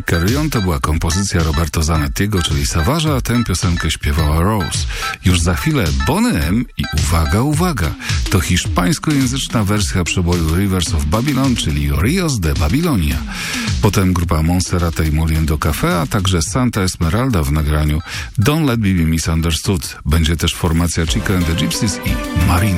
Carry On to była kompozycja Roberto Zanettiego, czyli Savage'a, a tę piosenkę śpiewała Rose. Już za chwilę Boney M i uwaga, uwaga, to hiszpańskojęzyczna wersja przeboju Rivers of Babylon, czyli Rios de Babilonia. Potem grupa Monserrate i Moliendo Café, a także Santa Esmeralda w nagraniu Don't Let Me Be Misunderstood. Będzie też formacja Chica and the Gypsies i Marina.